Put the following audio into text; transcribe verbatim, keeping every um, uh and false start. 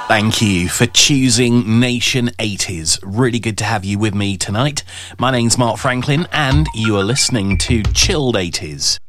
Thank you for choosing Nation eighties. Really good to have you with me tonight. My name's Mark Franklin and you are listening to Chilled eighties.